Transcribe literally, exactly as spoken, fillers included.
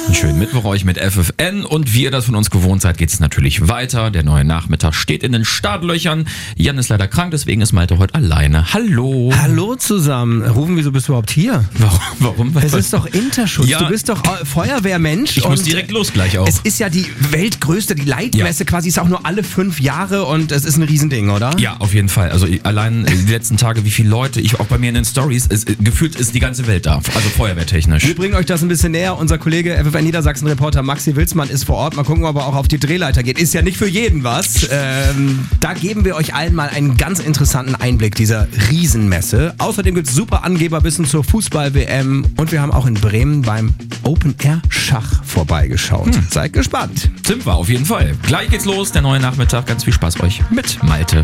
Einen schönen Mittwoch euch mit F F N und wie ihr das von uns gewohnt seid, geht es natürlich weiter. Der neue Nachmittag steht in den Startlöchern. Jan ist leider krank, deswegen ist Malte heute alleine. Hallo. Hallo zusammen. Rufen, wieso bist du überhaupt hier? Warum? Warum? Es ist doch Interschutz. Ja. Du bist doch äh, Feuerwehrmensch. Ich muss und direkt los gleich auch. Es ist ja die weltgrößte, die Leitmesse Ja. quasi, ist auch nur alle fünf Jahre und es ist ein Riesending, oder? Ja, auf jeden Fall. Also allein die letzten Tage, wie viele Leute, ich auch bei mir in den Stories, es, gefühlt ist die ganze Welt da. Also feuerwehrtechnisch. Wir bringen euch das ein bisschen näher. Unser Kollege F F N Niedersachsen-Reporter Maxi Wilsmann ist vor Ort. Mal gucken, ob er auch auf die Drehleiter geht. Ist ja nicht für jeden was. Ähm, da geben wir euch allen mal einen ganz interessanten Einblick dieser Riesenmesse. Außerdem gibt es super Angeberwissen zur Fußball-W M. Und wir haben auch in Bremen beim Open-Air-Schach vorbeigeschaut. Hm. Seid gespannt. Sind wir auf jeden Fall. Gleich geht's los, der neue Nachmittag. Ganz viel Spaß euch mit Malte.